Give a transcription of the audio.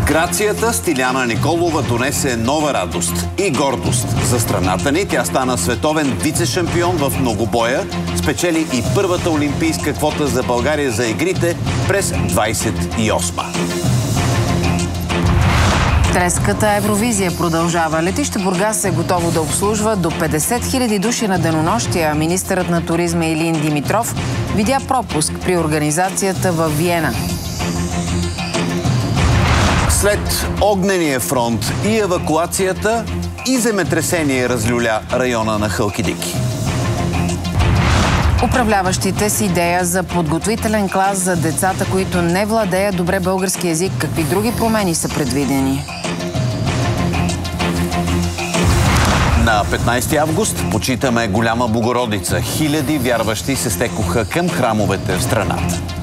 Грацията Стиляна Николова донесе нова радост и гордост за страната ни. Тя стана световен вице-шампион в многобоя, спечели и първата олимпийска квота за България за игрите през 28-ма. Треската Евровизия продължава. Летище Бургас е готово да обслужва до 50 000 души на денонощия. Министърът на туризма Илин Димитров видя пропуск при организацията във Виена. След огнения фронт и евакуацията, и земетресение разлюля района на Халкидики. Управляващите с идея за подготвителен клас за децата, които не владеят добре български език. Какви други промени са предвидени? На 15 август почитаме Голяма Богородица. Хиляди вярващи се стекоха към храмовете в страната.